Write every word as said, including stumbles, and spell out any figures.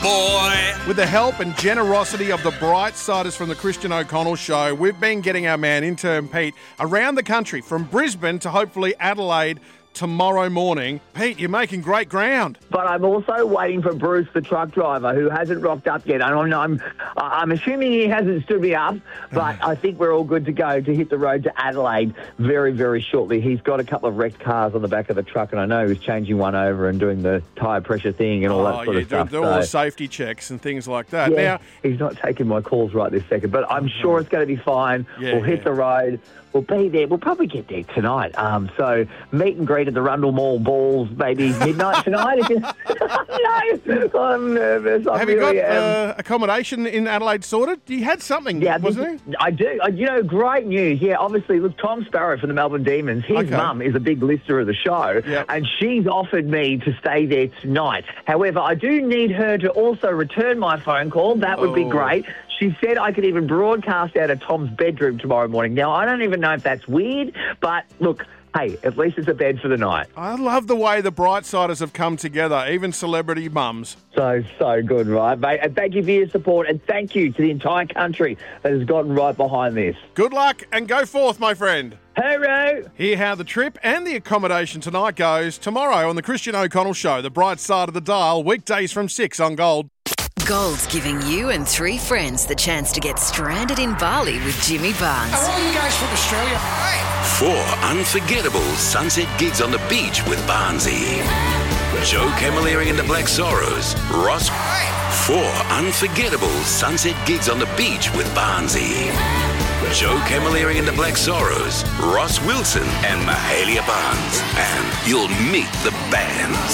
boy. With the help and generosity of the Bright Siders from the Christian O'Connell Show, we've been getting our man, intern Pete, around the country from Brisbane to hopefully Adelaide tomorrow morning. Pete, you're making great ground. But I'm also waiting for Bruce, the truck driver, who hasn't rocked up yet. And I'm, I'm, I'm assuming he hasn't stood me up, but I think we're all good to go to hit the road to Adelaide very, very shortly. He's got a couple of wrecked cars on the back of the truck, and I know he's changing one over and doing the tyre pressure thing and all oh, that sort yeah, of stuff. Do, do all the safety checks and things like that. Yeah, Now, he's not taking my calls right this second, but I'm sure it's going to be fine. Yeah, we'll hit yeah. the road. We'll be there. We'll probably get there tonight. Um, so meet and greet at the Rundle Mall Balls, maybe midnight tonight. If you... no, I'm nervous. I have really you got am. uh, accommodation in Adelaide sorted? You had something, Yeah, wasn't this, I do. Uh, You know, great news. Yeah, obviously, look, Tom Sparrow from the Melbourne Demons, his Okay. mum is a big listener of the show, Yep. and she's offered me to stay there tonight. However, I do need her to also return my phone call. That would be Oh. great. She said I could even broadcast out of Tom's bedroom tomorrow morning. Now, I don't even know if that's weird, but look, hey, at least it's a bed for the night. I love the way the Brightsiders have come together, even celebrity mums. So, so good, right, mate? And thank you for your support, and thank you to the entire country that has gotten right behind this. Good luck and go forth, my friend. Hooroo! Hear how the trip and the accommodation tonight goes tomorrow on the Christian O'Connell Show, the Bright Side of the Dial, weekdays from six on Gold. Gold's giving you and three friends the chance to get stranded in Bali with Jimmy Barnes. Are all you guys from Australia? Four unforgettable sunset gigs on the beach with Barnsey. Joe Camilleri and the Black Sorrows. Ross. Four unforgettable sunset gigs on the beach with Barnsey. Joe Camilleri and the Black Sorrows. Ross Wilson and Mahalia Barnes. And you'll meet the bands.